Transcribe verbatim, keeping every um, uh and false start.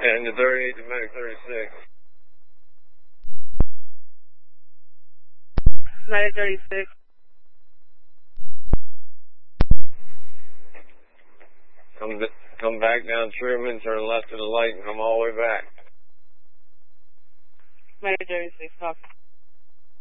And the thirty-eight to Medic thirty-six. Medic thirty-six. Come, come back down Truman, turn left to the light, and come all the way back. Medic thirty-six, copy.